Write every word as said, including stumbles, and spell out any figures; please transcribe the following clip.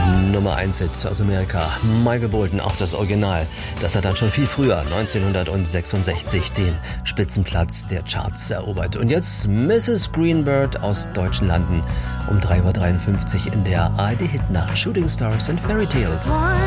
Nummer eins Hit aus Amerika. Michael Bolton, auch das Original. Das hat dann schon viel früher, neunzehnhundertsechsundsechzig, den Spitzenplatz der Charts erobert. Und jetzt Misses Greenbird aus deutschen Landen um drei Uhr dreiundfünfzig in der A R D Hitnacht. Shooting Stars and Fairy Tales.